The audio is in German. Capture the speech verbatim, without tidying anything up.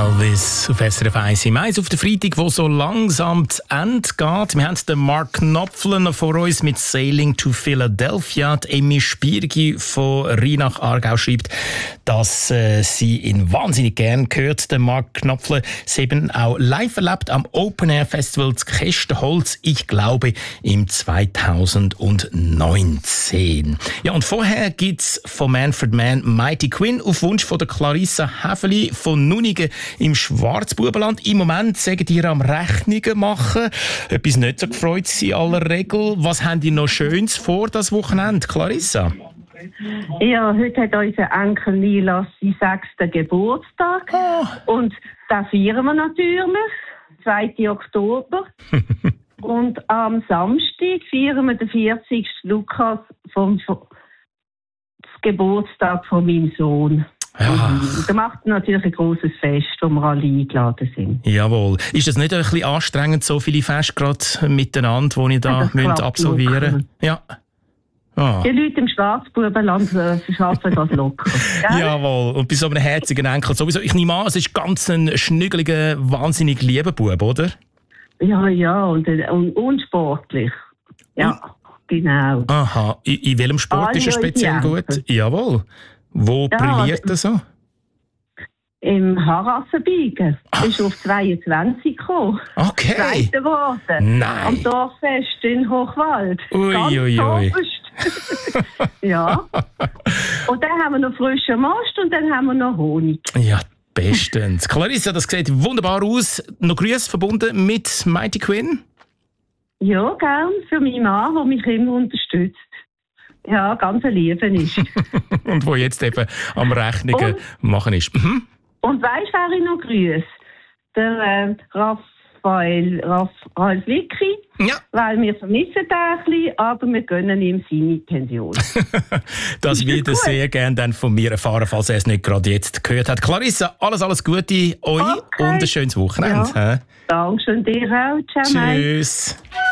Elvis auf S R F eins im eins auf der Freitag, wo so langsam zu Ende geht. Wir haben den Mark Knopfler noch vor uns mit «Sailing to Philadelphia». Die Emmy Spiergi von Rheinach Aargau schreibt, dass äh, sie ihn wahnsinnig gern hört, den Mark Knopfler. Sie haben auch live erlebt am Open Air Festival zu Kästenholz, ich glaube, im zweitausendneunzehn. Ja, und vorher gibt's von Manfred Mann «Mighty Quinn» auf Wunsch von der Clarissa Häfeli von Nunigen im Schwarzbubenland. Im Moment sagen ihr am Rechnungen machen. Etwas nicht so gefreut in aller Regel. Was haben die noch Schönes vor das Wochenende, Clarissa? Ja, heute hat unser Enkel Nila seinen sechsten Geburtstag. Oh. Und das feiern wir natürlich. zweiten Oktober. Und am Samstag feiern wir den vierzigsten Lukas vom Geburtstag von meinem Sohn. Ja. Da macht natürlich ein grosses Fest, wo wir alle eingeladen sind. Jawohl. Ist das nicht ein bisschen anstrengend, so viele Feste gerade miteinander, die ich da ja, absolvieren müsst? Ja. Oh. Die Leute im Schwarzbubenland äh, schaffen das locker. Ja? Jawohl. Und bei so einem herzigen Enkel sowieso. Ich nehme an, es ist ganz ein schnüggeliger, wahnsinnig lieber Bub, oder? Ja, ja. Und, und unsportlich. Ja, und? Genau. Aha. In, in welchem Sport ah, ist er speziell gut? Jawohl. Wo ja, brilliert er so? Im Harassenbiegen. Er ist auf zweiundzwanzig gekommen. Okay. Zweiter geworden. Nein. Am Dorffest in Hochwald. Ui, Ganz ui, ui. Ja. Und dann haben wir noch frischen Most und dann haben wir noch Honig. Ja, bestens. Clarissa, das sieht wunderbar aus. Noch Grüße verbunden mit Mighty Quinn? Ja, gern. Für meinen Mann, der mich immer unterstützt. Ja, ganz ein Leben ist. Und wo jetzt eben am Rechnungen und, machen ist. Mhm. Und weisst, wer ich noch grüße? Der äh, Raphael, Raphael Wicki. Ja. Weil wir vermissen ihn ein bisschen, aber wir gönnen ihm seine Pension. Das wird er sehr gerne dann von mir erfahren, falls er es nicht gerade jetzt gehört hat. Clarissa, alles, alles Gute euch okay. Und ein schönes Wochenende. Ja. Dankeschön dir auch. Ciao. Tschüss.